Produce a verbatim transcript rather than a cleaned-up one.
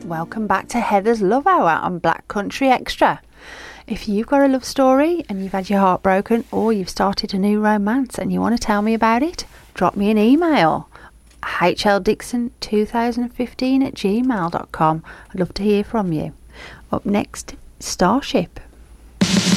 welcome back to Heather's Love Hour on Black Country Extra. If you've got a love story and you've had your heart broken, or you've started a new romance and you want to tell me about it, drop me an email, h l dixon two thousand fifteen at gmail dot com. I'd love to hear from you. Up next, Starship.